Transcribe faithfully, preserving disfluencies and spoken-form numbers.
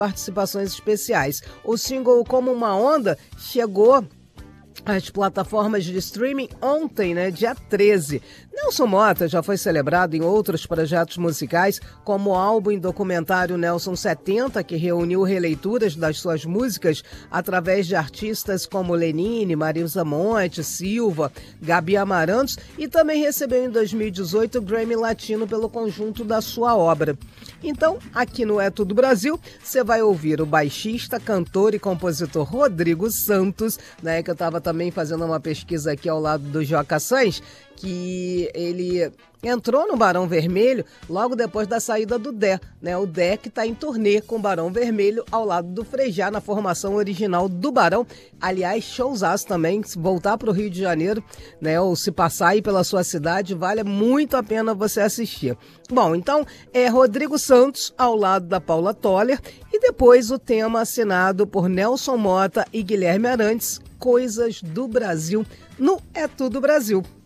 participações especiais. O single Como Uma Onda chegou às plataformas de streaming ontem, né, dia treze. Nelson Motta já foi celebrado em outros projetos musicais, como o álbum documentário Nelson setenta, que reuniu releituras das suas músicas através de artistas como Lenine, Marisa Monte, Silva, Gabi Amarantos, e também recebeu em dois mil e dezoito o Grammy Latino pelo conjunto da sua obra. Então, aqui no É Tudo Brasil, você vai ouvir o baixista, cantor e compositor Rodrigo Santos, né, que eu estava também fazendo uma pesquisa aqui ao lado do Joca Sães, que ele entrou no Barão Vermelho logo depois da saída do Dé, né? O Dé que está em turnê com o Barão Vermelho ao lado do Frejá na formação original do Barão. Aliás, showzaço também, se voltar para o Rio de Janeiro, né? Ou se passar aí pela sua cidade, vale muito a pena você assistir. Bom, então é Rodrigo Santos ao lado da Paula Toller e depois o tema assinado por Nelson Motta e Guilherme Arantes, Coisas do Brasil, no É Tudo Brasil.